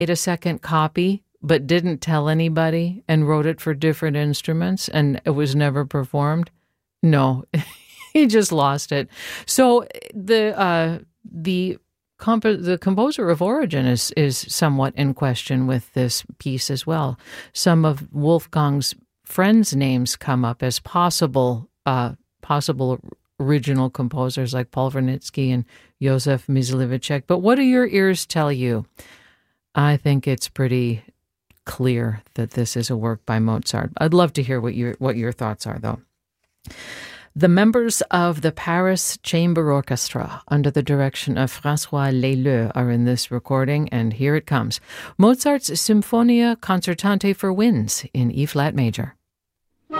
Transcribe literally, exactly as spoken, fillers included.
made a second copy but didn't tell anybody and wrote it for different instruments and it was never performed? No, he just lost it. So the uh, the comp- the composer of origin is is somewhat in question with this piece as well. Some of Wolfgang's friends' names come up as possible uh, possible original composers like Paul Vernitsky and Josef Mysliveček. But what do your ears tell you? I think it's pretty clear that this is a work by Mozart. I'd love to hear what your what your thoughts are, though. The members of the Paris Chamber Orchestra, under the direction of François Leleux, are in this recording, and here it comes. Mozart's Symphonia Concertante for Winds in E-flat major.